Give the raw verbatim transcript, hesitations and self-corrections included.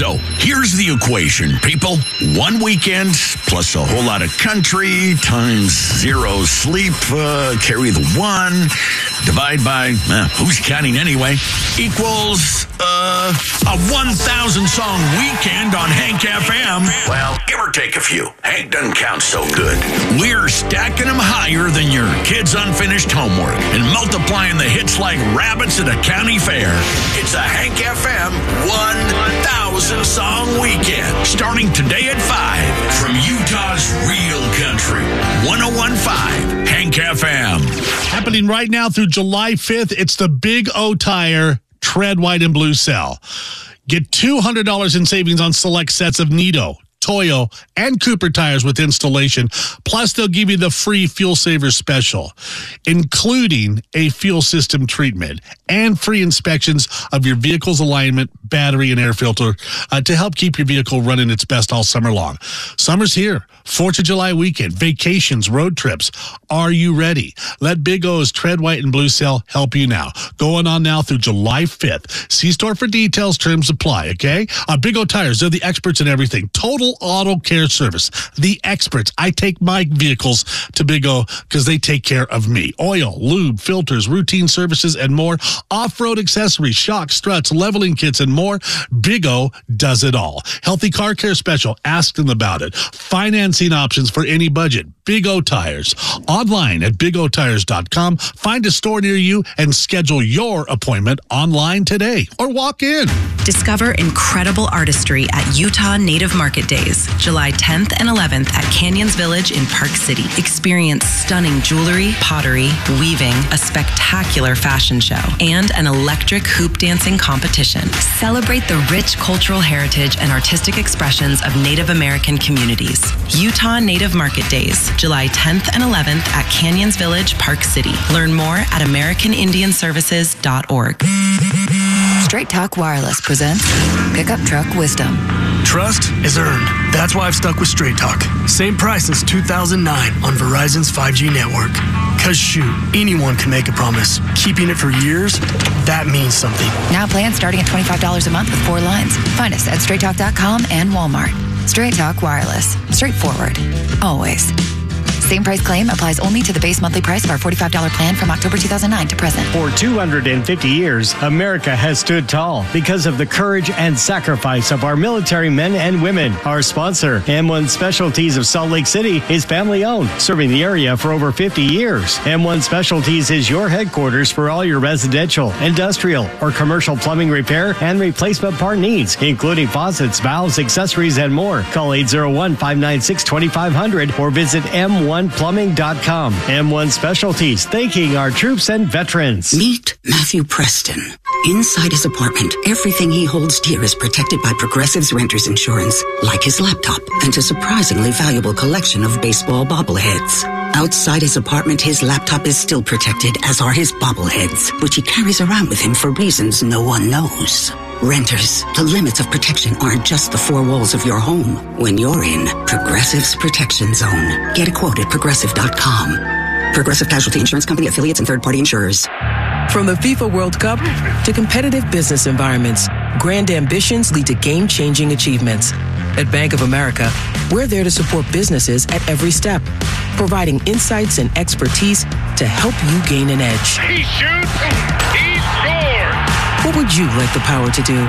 So here's the equation, people. One weekend plus a whole lot of country times zero sleep, uh, carry the one, divide by, uh, who's counting anyway, equals uh, a one thousand song weekend on Hank F M. Well, give or take a few. Hank doesn't count so good. We're stacking them higher than your kid's unfinished homework and multiplying the hits like rabbits at a county fair. It's a Hank F M one thousand song weekend starting today at five from Utah's real country. one oh one point five Hank F M. Happening right now through July fifth, it's the Big O Tire Tread White and Blue Sale. Get two hundred dollars in savings on select sets of Nitto, Toyo, and Cooper tires with installation. Plus, they'll give you the free Fuel Saver Special, including a fuel system treatment and free inspections of your vehicle's alignment, battery, and air filter uh, to help keep your vehicle running its best all summer long. Summer's here. fourth of July weekend, vacations, road trips. Are you ready? Let Big O's Tread White and Blue Sale help you now. Going on now through July fifth. See store for details, terms apply, okay? Uh, Big O Tires, they're the experts in everything. Total Auto Care Service. The experts. I take my vehicles to Big O because they take care of me. Oil, lube, filters, routine services, and more. Off-road accessories, shocks, struts, leveling kits, and more. Big O does it all. Healthy Car Care Special. Ask them about it. Financing options for any budget. Big O Tires. Online at big o tires dot com. Find a store near you and schedule your appointment online today or walk in. Discover incredible artistry at Utah Native Market Days, July tenth and eleventh at Canyons Village in Park City. Experience stunning jewelry, pottery, weaving, a spectacular fashion show, and an electric hoop dancing competition. Celebrate the rich cultural heritage and artistic expressions of Native American communities. Utah Native Market Days, July tenth and eleventh at Canyons Village, Park City. Learn more at american indian services dot org. Straight Talk Wireless presents Pickup Truck Wisdom. Trust is earned. That's why I've stuck with Straight Talk. Same price since two thousand nine on Verizon's five G network. Cause shoot, anyone can make a promise. Keeping it for years, that means something. Now plans starting at twenty-five dollars a month with four lines. Find us at straight talk dot com and Walmart. Straight Talk Wireless. Straightforward. Always. Same price claim applies only to the base monthly price of our forty-five dollars plan from October two thousand nine to present. For two hundred fifty years, America has stood tall because of the courage and sacrifice of our military men and women. Our sponsor, M one Specialties of Salt Lake City, is family-owned, serving the area for over fifty years. M one Specialties is your headquarters for all your residential, industrial, or commercial plumbing repair and replacement part needs, including faucets, valves, accessories, and more. Call eight zero one, five nine six, two five zero zero or visit m one plumbing dot com. M one Specialties, thanking our troops and veterans. Meet Matthew Preston. Inside his apartment, everything he holds dear is protected by Progressive's Renter's Insurance, like his laptop and a surprisingly valuable collection of baseball bobbleheads. Outside his apartment, his laptop is still protected, as are his bobbleheads, which he carries around with him for reasons no one knows. Renters, the limits of protection aren't just the four walls of your home. When you're in Progressive's Protection Zone, get a quote at progressive dot com. Progressive Casualty Insurance Company, affiliates, and third-party insurers. From the FIFA World Cup to competitive business environments, grand ambitions lead to game-changing achievements. At Bank of America, we're there to support businesses at every step, providing insights and expertise to help you gain an edge. He shoots, he scores! What would you like the power to do?